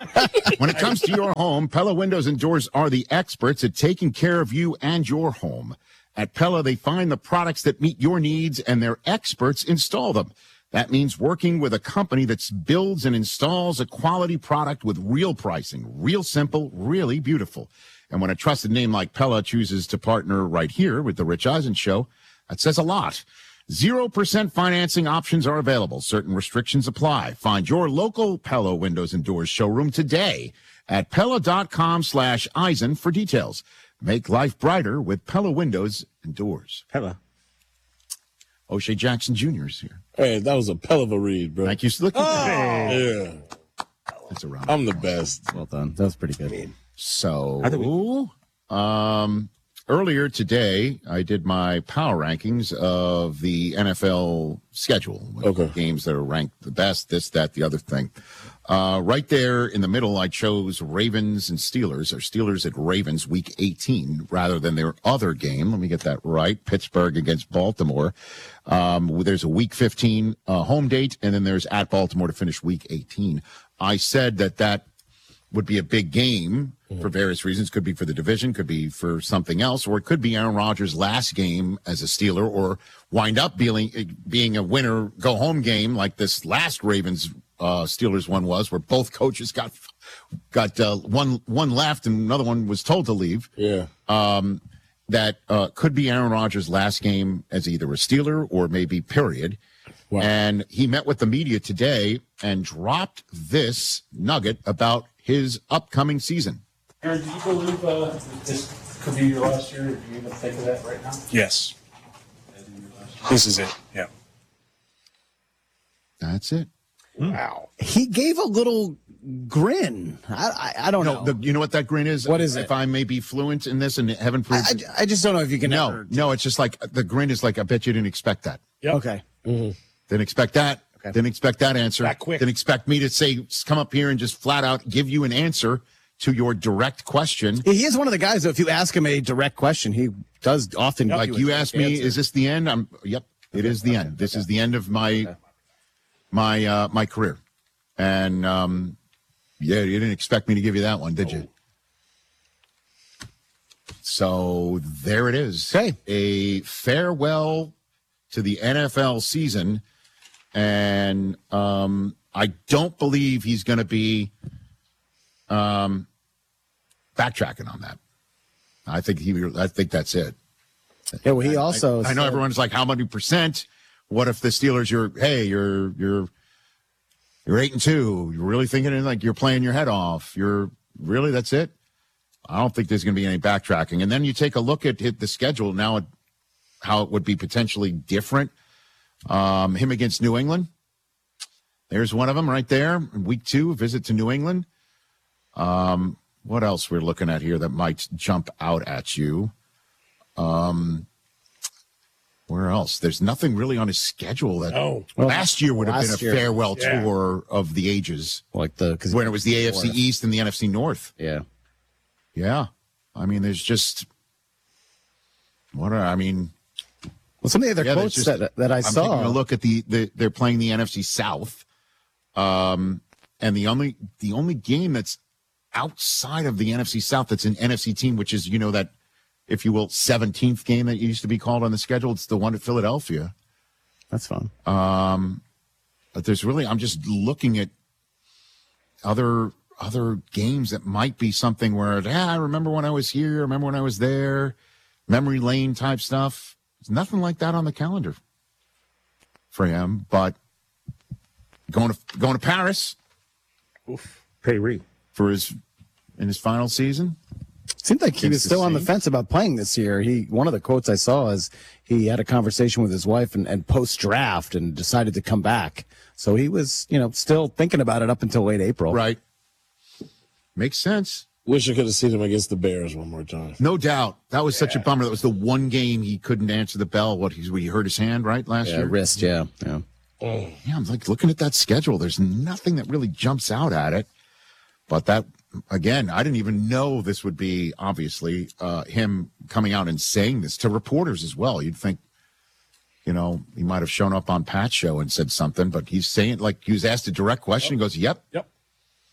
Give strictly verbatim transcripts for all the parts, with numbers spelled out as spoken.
When it comes to your home, Pella Windows and Doors are the experts at taking care of you and your home. At Pella, they find the products that meet your needs, and their experts install them. That means working with a company that builds and installs a quality product with real pricing, real simple, really beautiful. And when a trusted name like Pella chooses to partner right here with The Rich Eisen Show, that says a lot. Zero percent financing options are available. Certain restrictions apply. Find your local Pella Windows and Doors showroom today at Pella.com slash Eisen for details. Make life brighter with Pella Windows and Doors. Pella. O'Shea Jackson Junior is here. Hey, that was a hell of a read, bro. Thank you. Look at oh, that. Yeah. That's a round. I'm the best. Well done. That was pretty good. So, um, earlier today, I did my power rankings of the N F L schedule. Okay. Games that are ranked the best, this, that, the other thing. Uh, right there in the middle, I chose Ravens and Steelers, or Steelers at Ravens week eighteen, rather than their other game. Let me get that right. Pittsburgh against Baltimore. Um, there's a week fifteen uh, home date, and then there's at Baltimore to finish week eighteen. I said that that would be a big game for various reasons. Could be for the division, could be for something else, or it could be Aaron Rodgers' last game as a Steeler, or wind up being, being a winner go-home game like this last Ravens uh, Steelers one was, where both coaches got got uh, one one left and another one was told to leave. Yeah. Um, that uh, could be Aaron Rodgers' last game as either a Steeler or maybe period. Wow. And he met with the media today and dropped this nugget about his upcoming season. Aaron, do you believe uh, this could be your last year? Do you even think of that right now? Yes. This is it. Yeah. That's it. Wow. He gave a little grin. I I, I don't no, know. The, you know what that grin is? What is it? If I may be fluent in this, and heaven proves. I, I, I just don't know if you can. No, ever... no. It's just like the grin is like, I bet you didn't expect that. Yep. Okay. Mm-hmm. Didn't expect that. Okay. Didn't expect that answer. That quick. Didn't expect me to say, come up here and just flat out give you an answer to your direct question. He is one of the guys, though, if you ask him a direct question, he does often. Like you, you asked me, answer. Is this the end? I'm. Yep. It okay. is the okay. end. This okay. is the end of my okay. my uh, my career. And um, yeah, you didn't expect me to give you that one, did you? So there it is. Okay. A farewell to the N F L season. And um, I don't believe he's going to be um, backtracking on that. I think he. I think that's it. Yeah. Well, he also. I, I know said, everyone's like, how many percent? What if the Steelers? You're hey, you're you're you're eight and two. You're really thinking like you're playing your head off. You're really that's it. I don't think there's going to be any backtracking. And then you take a look at, at the schedule now, how it would be potentially different. Um, him against New England. There's one of them right there. Week two, visit to New England. Um, what else we're looking at here that might jump out at you? Um, where else? There's nothing really on his schedule that oh. last year would have been a year, farewell yeah. tour of the ages. Like the cause when it was the A F C North. East and the N F C North. Yeah. Yeah. I mean, there's just what are, I mean, well, some of the other yeah, quotes just, that that I I'm saw. taking a look at the, the they're playing the N F C South, um, and the only the only game that's outside of the N F C South that's an N F C team, which is you know that, if you will, seventeenth game that used to be called on the schedule. It's the one at Philadelphia. That's fun. Um, but there's really I'm just looking at other other games that might be something where yeah, I remember when I was here, I remember when I was there, memory lane type stuff. There's nothing like that on the calendar for him, but going to going to Paris Oof. Payre. for his in his final season. Seemed like he was still on the sea. fence about playing this year. He one of the quotes I saw is he had a conversation with his wife and, and post draft and decided to come back. So he was, you know, still thinking about it up until late April. Right. Makes sense. Wish I could have seen him against the Bears one more time. No doubt. That was yeah. such a bummer. That was the one game he couldn't answer the bell. What he, he hurt his hand, right, last yeah, year? Wrist, yeah. Yeah. Oh. Yeah, I'm like looking at that schedule. There's nothing that really jumps out at it. But that, again, I didn't even know this would be, obviously, uh, him coming out and saying this to reporters as well. You'd think, you know, he might have shown up on Pat's show and said something, but he's saying, like, he was asked a direct question. He goes, yep. Yep.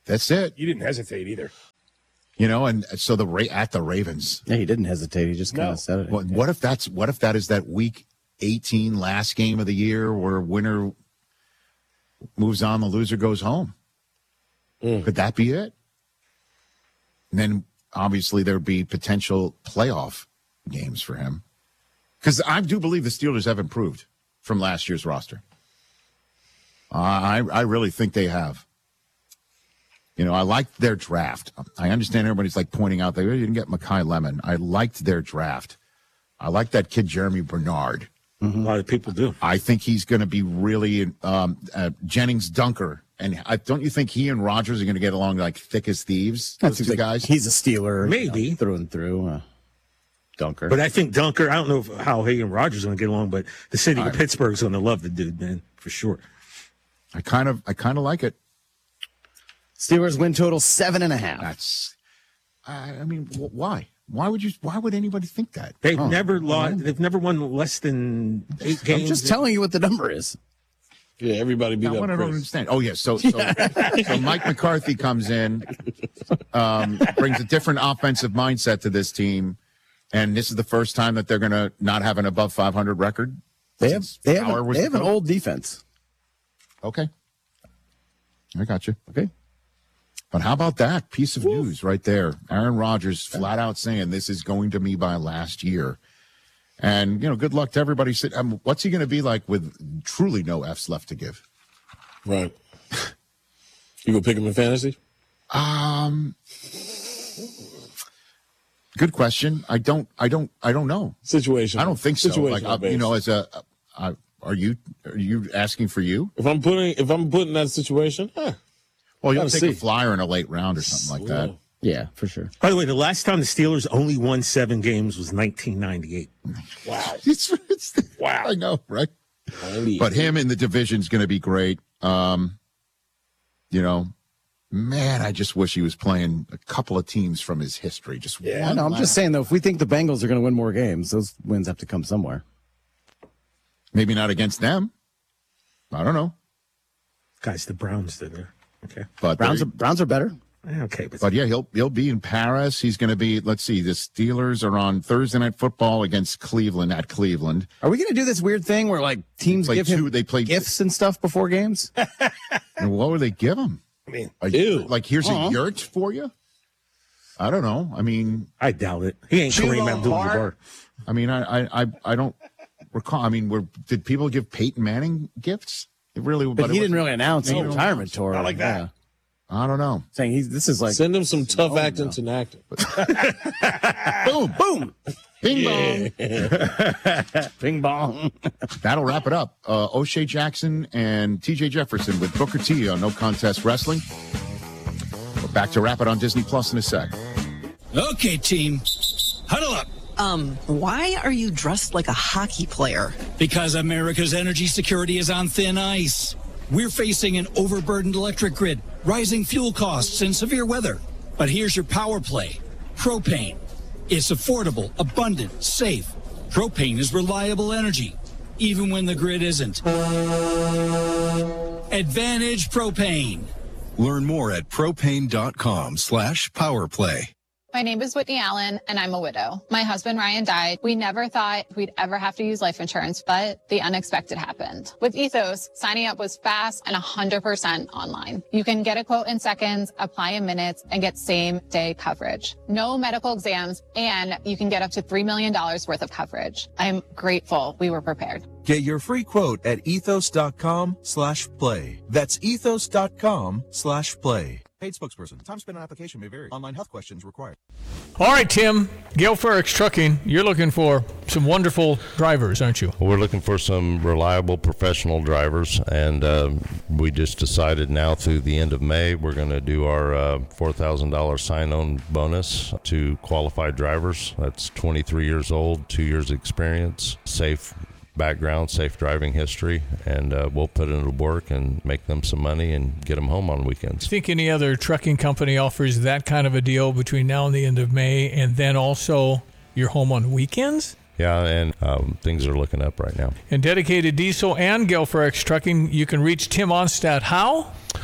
That's it. You didn't hesitate either. You know, and so the Ra- at the Ravens. Yeah, he didn't hesitate. He just kind No. of said it. What, what if that's what if that is that week eighteen last game of the year where winner moves on, the loser goes home? Could that be it? And then obviously there'd be potential playoff games for him. Because I do believe the Steelers have improved from last year's roster. Uh, I I really think they have. You know, I liked their draft. I understand everybody's like pointing out they didn't get Mekhi Lemon. I liked their draft. I like that kid Jeremy Bernard. A lot of people do. I think he's going to be really um, uh, Jennings Dunker. And I, don't you think he and Rodgers are going to get along like thick as thieves? That Those seems two like guys. He's a Steeler. Maybe. you know, through and through. Uh, Dunker. But I think Dunker, I don't know if, how he and Rogers are going to get along, but the city of Pittsburgh's going to love the dude, man, for sure. I kind of, I kind of like it. Steelers win total seven and a half. That's, I, I mean, wh- why? Why would you? Why would anybody think that? They've Oh, never lost. They've never won less than eight games. I'm just telling you what the number is. Yeah, everybody beat Now, up what I don't Chris. understand. Oh, yes. So, so, so Mike McCarthy comes in, um, brings a different offensive mindset to this team, and this is the first time that they're going to not have an above five hundred record. They have since they have, Fowler a, was they the have an coach? old defense. Okay, I got you. Okay. But how about that piece of news right there? Aaron Rodgers flat out saying this is going to be my last year. And, you know, good luck to everybody. Sit- Um, what's he going to be like with truly no F's left to give? Right. You go pick him in fantasy? Um, good question. I don't, I don't, I don't know. Situation. I don't think so. Like, Situational uh, you know, based. as a, uh, are you, are you asking for you? If I'm putting if I'm putting that situation, huh, Well, you'll Gotta take a see. flyer in a late round or something like that. Yeah, for sure. By the way, the last time the Steelers only won seven games was nineteen ninety-eight. wow. It's, it's, wow. I know, right? But him in the division is going to be great. Um, you know, man, I just wish he was playing a couple of teams from his history. Just Yeah, one no, I'm last- just saying though, if we think the Bengals are going to win more games, those wins have to come somewhere. maybe not against them. I don't know, Guys, the Browns did there. Okay. but Browns are, there- Browns are better. Eh, Okay, but, but yeah, he'll he'll be in Paris. He's going to be. Let's see, the Steelers are on Thursday Night Football against Cleveland at Cleveland. Are we going to do this weird thing where like teams They play give him two- they play- gifts and stuff before games? And what would they give him? I mean, A, Ew. like here's Uh-huh. a yurt for you. I don't know. I mean, I doubt it. He ain't Kareem Abdul-Jabbar. I mean, I, I, I, I don't recall. I mean, were did people give Peyton Manning gifts? It really, But he it didn't wasn't- really announce a No, retirement tour. Not like that. Yeah. I don't know. Saying he's this is like Send him some tough Oh, acting no. to acting. Boom, boom, bing bong. ping pong. That'll wrap it up. Uh, O'Shea Jackson and T J Jefferson with Booker T on No Contest Wrestling. We're back to wrap it on Disney Plus in a sec. Okay, team, huddle up. Um, why are you dressed like a hockey player? Because America's energy security is on thin ice. We're facing an overburdened electric grid, rising fuel costs, and severe weather. But here's your power play. Propane. It's affordable, abundant, safe. Propane is reliable energy, even when the grid isn't. Advantage Propane. Learn more at propane.com slash powerplay. My name is Whitney Allen, and I'm a widow. My husband, Ryan, died. We never thought we'd ever have to use life insurance, but the unexpected happened. With Ethos, signing up was fast and one hundred percent online. You can get a quote in seconds, apply in minutes, and get same-day coverage. No medical exams, and you can get up to three million dollars worth of coverage. I'm grateful we were prepared. Get your free quote at ethos.com slash play. That's ethos.com slash play. Paid spokesperson. Time spent on application may vary. Online health questions required. All right, Tim. Gail Ferrix Trucking, you're looking for some wonderful drivers, aren't you? We're looking for some reliable professional drivers, and uh, we just decided now through the end of May we're going to do our uh, four thousand dollars sign-on bonus to qualified drivers. That's twenty-three years old, two years experience, safe background, safe driving history, and uh, we'll put it to work and make them some money and get them home on weekends. Think any other trucking company offers that kind of a deal between now and the end of May, and then also you're home on weekends? Yeah, and um, things are looking up right now. And Dedicated Diesel and Gail Ferrix Trucking, you can reach Tim Onstadt how?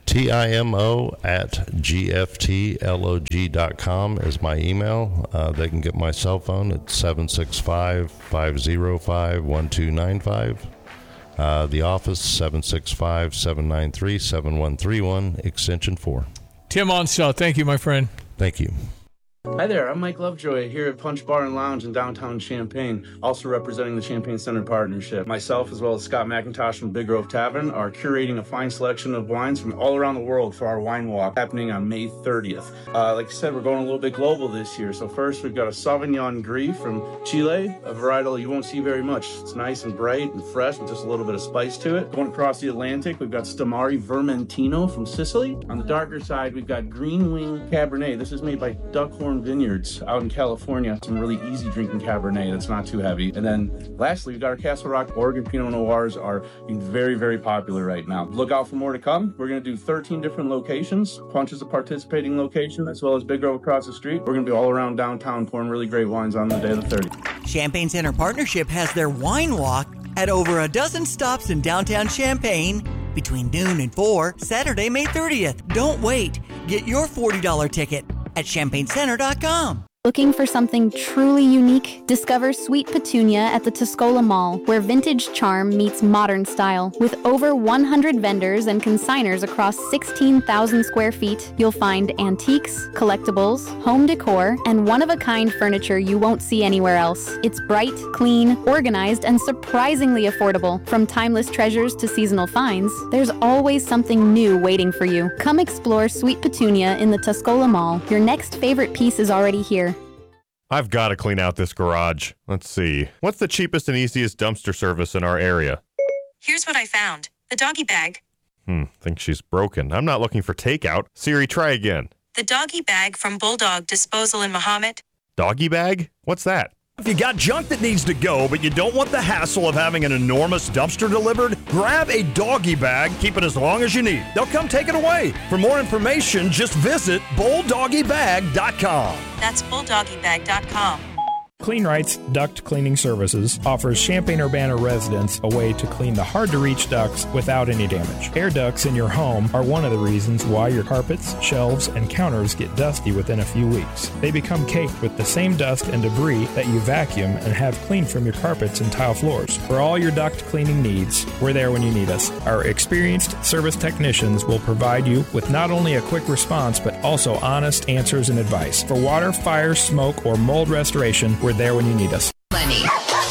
T I M O at G F T log dot com is my email. Uh, they can get my cell phone at seven six five, five zero five, one two nine five. Uh, the office, seven six five, seven nine three, seven one three one, extension four. Tim Onsell, thank you, my friend. Thank you. Hi there, I'm Mike Lovejoy here at Punch Bar and Lounge in downtown Champaign, also representing the Champaign Center Partnership. Myself, as well as Scott McIntosh from Big Grove Tavern, are curating a fine selection of wines from all around the world for our wine walk happening on May thirtieth. Uh, like I said, we're going a little bit global this year. So first, we've got a Sauvignon Gris from Chile, a varietal you won't see very much. It's nice and bright and fresh with just a little bit of spice to it. Going across the Atlantic, we've got Stamari Vermentino from Sicily. On the darker side, we've got Green Wing Cabernet. This is made by Duckhorn Vineyards out in California. Some really easy drinking Cabernet that's not too heavy. And then lastly, we've got our Castle Rock Oregon Pinot Noirs are very, very popular right now. Look out for more to come. We're going to do thirteen different locations. Punch is a participating location, as well as Big Grove across the street. We're going to be all around downtown pouring really great wines on the day of the thirtieth. Champaign Center Partnership has their wine walk at over a dozen stops in downtown Champaign between noon and four, Saturday, May thirtieth. Don't wait. Get your forty dollars ticket at champagne center dot com. Looking for something truly unique? Discover Sweet Petunia at the Tuscola Mall, where vintage charm meets modern style. With over one hundred vendors and consigners across sixteen thousand square feet, you'll find antiques, collectibles, home decor, and one-of-a-kind furniture you won't see anywhere else. It's bright, clean, organized, and surprisingly affordable. From timeless treasures to seasonal finds, there's always something new waiting for you. Come explore Sweet Petunia in the Tuscola Mall. Your next favorite piece is already here. I've got to clean out this garage. Let's see. What's the cheapest and easiest dumpster service in our area? Here's what I found. The doggy bag. Hmm, think she's broken. I'm not looking for takeout. Siri, try again. The doggy bag from Bulldog Disposal in Mahomet. Doggy bag? What's that? If you got junk that needs to go, but you don't want the hassle of having an enormous dumpster delivered, grab a doggy bag, keep it as long as you need. They'll come take it away. For more information, just visit bulldoggy bag dot com. That's bulldoggy bag dot com. Clean Rights Duct Cleaning Services offers Champaign-Urbana residents a way to clean the hard-to-reach ducts without any damage. Air ducts in your home are one of the reasons why your carpets, shelves, and counters get dusty within a few weeks. They become caked with the same dust and debris that you vacuum and have cleaned from your carpets and tile floors. For all your duct cleaning needs, we're there when you need us. Our experienced service technicians will provide you with not only a quick response, but also honest answers and advice. For water, fire, smoke, or mold restoration, we're there when you need us. Lenny.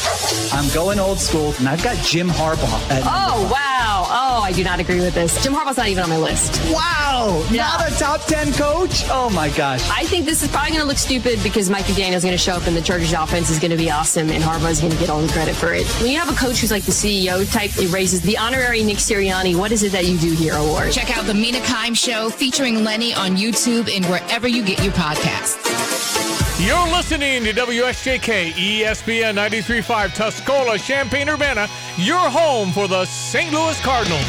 I'm going old school, and I've got Jim Harbaugh. At oh, wow. Oh, I do not agree with this. Jim Harbaugh's not even on my list. Wow. Yeah. Not a top ten coach? Oh, my gosh. I think this is probably going to look stupid because Mike McDaniel's going to show up and the Chargers offense is going to be awesome, and Harbaugh's going to get all the credit for it. When you have a coach who's like the C E O type, it raises the honorary Nick Sirianni, what is it that you do here award. Check out the Mina Kimes Show featuring Lenny on YouTube and wherever you get your podcasts. You're listening to W S J K E S P N ninety-three point five Tuscola, Champaign-Urbana, your home for the Saint Louis Cardinals.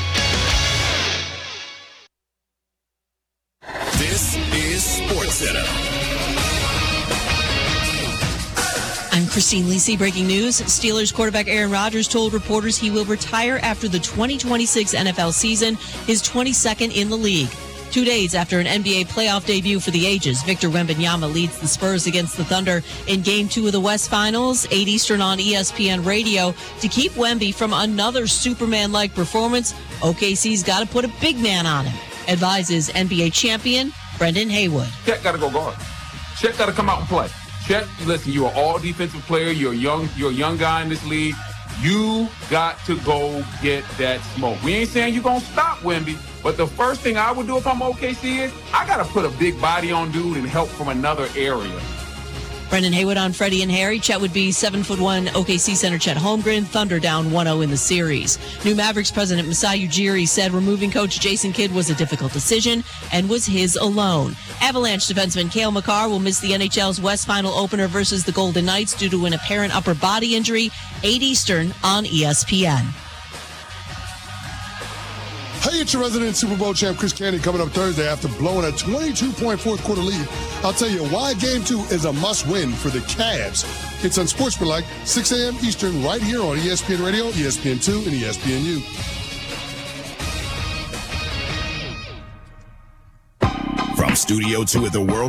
This is SportsCenter. I'm Christine Lisi. Breaking news. Steelers quarterback Aaron Rodgers told reporters he will retire after the twenty twenty-six N F L season, his twenty-second in the league. Two days after an N B A playoff debut for the ages, Victor Wembanyama leads the Spurs against the Thunder in Game two of the West Finals, eight Eastern on E S P N Radio. To keep Wemby from another Superman-like performance, O K C's got to put a big man on him, advises N B A champion Brendan Haywood. Chet got to go guard. Chet got to come out and play. Chet, listen, you're an all-defensive player. You're a young, you're a young guy in this league. You got to go get that smoke. We ain't saying you're going to stop Wemby, but the first thing I would do if I'm O K C is I got to put a big body on dude and help from another area. Brendan Haywood on Freddie and Harry. Chet would be seven foot one O K C center Chet Holmgren. Thunder down one oh in the series. New Mavericks president Masai Ujiri said removing coach Jason Kidd was a difficult decision and was his alone. Avalanche defenseman Cale Makar will miss the N H L's West Final opener versus the Golden Knights due to an apparent upper body injury. eight Eastern on E S P N. Hey, it's your resident Super Bowl champ Chris Candy coming up Thursday after blowing a twenty-two point fourth quarter lead. I'll tell you why Game two is a must-win for the Cavs. It's Unsportsmanlike, six a.m. Eastern, right here on E S P N Radio, E S P N two, and E S P N U. Studio two at the World